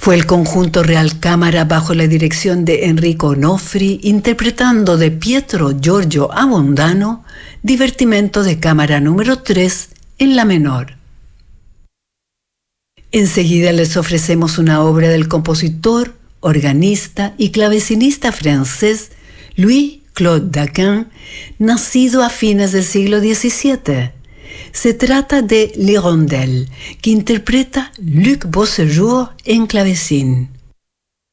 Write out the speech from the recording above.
Fue el conjunto Real Cámara bajo la dirección de Enrico Onofri interpretando de Pietro Giorgio Abondano Divertimento de cámara número 3 en la menor. Enseguida les ofrecemos una obra del compositor, organista y clavecinista francés Louis-Claude Daquin, nacido a fines del siglo XVII. Se trata de L'Hirondelle, que interpreta Luc Beauséjour en clavecín.